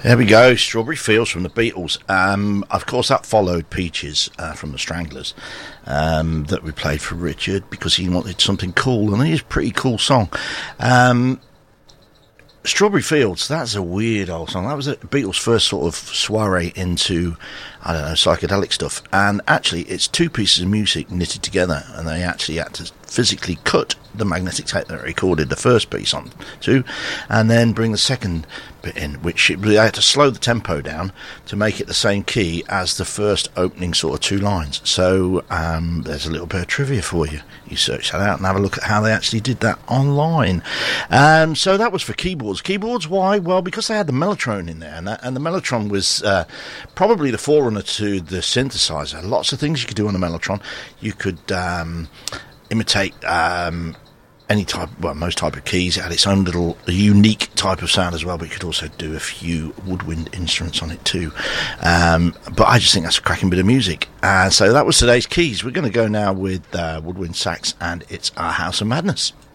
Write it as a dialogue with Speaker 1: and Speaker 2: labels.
Speaker 1: There we go, Strawberry Fields from the Beatles. Of course, that followed Peaches from the Stranglers that we played for Richard because he wanted something cool, and it is a pretty cool song. Strawberry Fields, that's a weird old song. That was the Beatles' first sort of soiree into, I don't know, psychedelic stuff. And actually, it's two pieces of music knitted together, and they actually had to physically cut the magnetic tape that recorded the first piece on to, and then bring the second bit in, which they had to slow the tempo down to make it the same key as the first opening sort of two lines. So there's a little bit of trivia for you. You search that out and have a look at how they actually did that online. So that was for keyboards. Keyboards, why? Well, because they had the Mellotron in there, and the Mellotron was probably the forerunner to the synthesizer. Lots of things you could do on the Mellotron. You could imitate any type, well, most type of keys. It had its own little unique type of sound as well, but you could also do a few woodwind instruments on it too. But I just think that's a cracking bit of music. So that was today's keys. We're going to go now with woodwind sax, and it's Our House of Madness.